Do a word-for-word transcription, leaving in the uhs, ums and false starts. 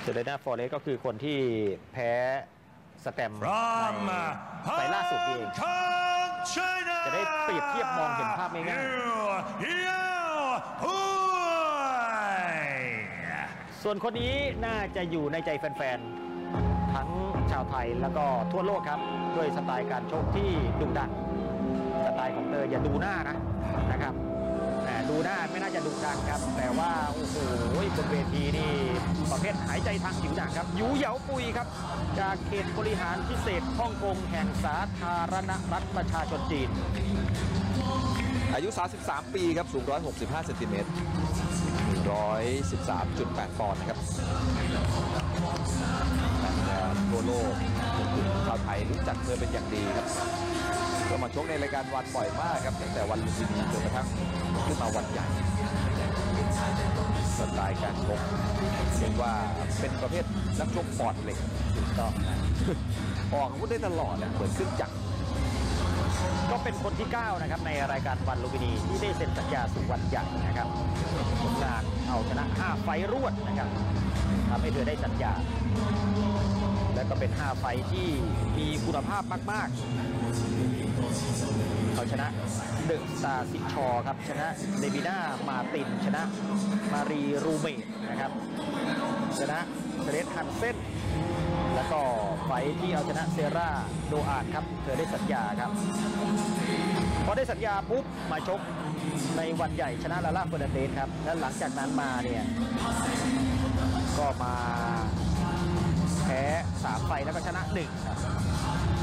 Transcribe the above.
เซเลน่าฟอเรสก็คือคนที่แพ้สแตมในไฟล่าสุดเองจะได้เปรียบเทียบมองเห็นภาพง่ายๆส่วนคนนี้น่าจะอยู่ในใจแฟนๆทั้งชาวไทยแล้วก็ทั่วโลกครับด้วยสไตล์การชกที่ดุดันสไตล์ของเธออย่าดูหน้านะนะครับดูหน้าไม่น่าจะดุดันครับแต่ว่าโอ้โหบนเวทีนี่ประเภทหายใจทางผิวหนังครับหยูเหยาปุยครับจากเขตบริหารพิเศษฮ่องกงแห่งสาธารณรัฐประชาชนจีนอายุสามสิบสามปีครับสูงหนึ่งร้อยหกสิบห้าเซนติเมตร หนึ่งร้อยสิบสามจุดแปด ปอนด์นะครับทั่วโลกชาวไทยรู้จักเธอเป็นอย่างดีครับก็มาชกในรายการวันบ่อยมากครับตั้งแต่วันลุมพินีจนกระทั่งขึ้นมาวันใหญ่สไตล์การชกเรียกว่าเป็นประเภทนักชกปอดเหล็กก็ออกอาวุธได้ตลอดนะเหมือนเครื่องจักรก็เป็นคนที่เก้านะครับในรายการวันลุมพินีที่ได้เซ็นสัญญาสู่วันใหญ่นะครับผลงานเอาชนะห้าไฟรวดนะครับทำให้เธอได้สัญญาและก็เป็นห้าไฟที่มีคุณภาพมากๆเขาชนะเดอะสตาร์ซิชอครับชนะเดบิน่ามาตินชนะมารีรูเมตนะครับชนะเซเลสฮันเซนแล้วก็ไฟที่เอาชนะเซราโดอาดครับเธอได้สัญญาครับพอได้สัญญาปุ๊บมาชกในวันใหญ่ชนะลาล่าเฟอร์นันเดสครับและหลังจากนั้นมาเนี่ยก็มาแพ้สามไฟแล้วก็ชนะหนึ่งครับ